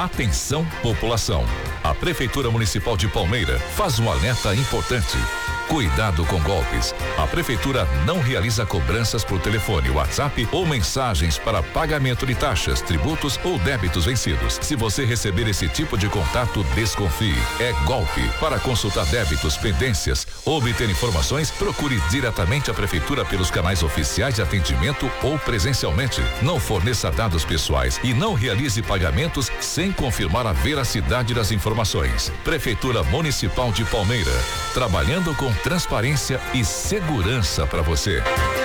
Atenção, população. A Prefeitura Municipal de Palmeira faz um alerta importante. Cuidado com golpes. A Prefeitura não realiza cobranças por telefone, WhatsApp ou mensagens para pagamento de taxas, tributos ou débitos vencidos. Se você receber esse tipo de contato, desconfie. É golpe. Para consultar débitos, pendências ou obter informações, procure diretamente a Prefeitura pelos canais oficiais de atendimento ou presencialmente. Não forneça dados pessoais e não realize pagamentos sem confirmar a veracidade das informações. Prefeitura Municipal de Palmeira, trabalhando com transparência e segurança para você.